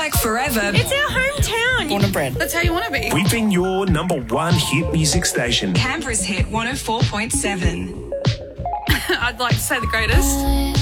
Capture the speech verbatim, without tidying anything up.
like forever. It's our hometown. Born and bred. That's how you want to be. We've been your number one hit music station. Canberra's hit one oh four point seven. I'd like to say the greatest.